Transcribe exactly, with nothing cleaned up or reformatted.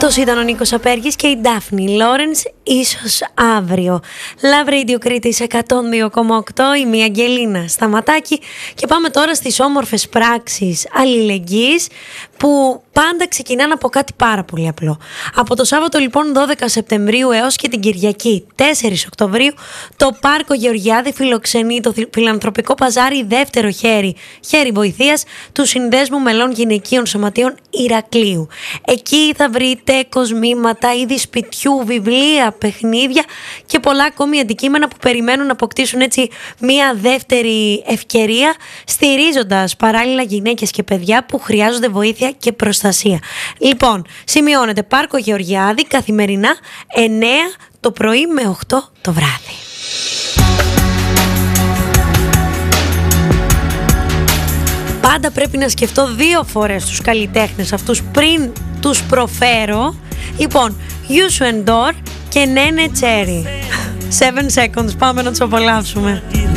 Αυτός ήταν ο Νίκος Απέργης και η Ντάφνη Λόρενς, ίσως αύριο. Love Radio Κρήτης εκατόν δύο κόμμα οκτώ, είμαι η Αγγελίνα Σταματάκη και πάμε τώρα στις όμορφες πράξεις αλληλεγγύης που πάντα ξεκινάνε από κάτι πάρα πολύ απλό. Από το Σάββατο λοιπόν δώδεκα Σεπτεμβρίου έως και την Κυριακή τέσσερις Οκτωβρίου το Πάρκο Γεωργιάδη φιλοξενεί το φιλανθρωπικό παζάρι δεύτερο χέρι, χέρι βοηθείας του Συνδέσμου Μελών Γυναικείων Σωματείων Ηρακλείου. Εκεί θα βρείτε κοσμήματα, είδη σπιτιού, βιβλία, παιχνίδια και πολλά ακόμη αντικείμενα που περιμένουν να αποκτήσουν έτσι μία δεύτερη ευκαιρία, στηρίζοντας παράλληλα γυναίκες και παιδιά που χρειάζονται βοήθεια και προστασία. Λοιπόν, σημειώνετε Πάρκο Γεωργιάδη καθημερινά εννέα το πρωί με οκτώ το βράδυ. Πάντα πρέπει να σκεφτώ δύο φορές τους καλλιτέχνες αυτούς πριν τους προφέρω. Λοιπόν, You and Door και Nene Cherry. seven seconds, πάμε να τους απολαύσουμε.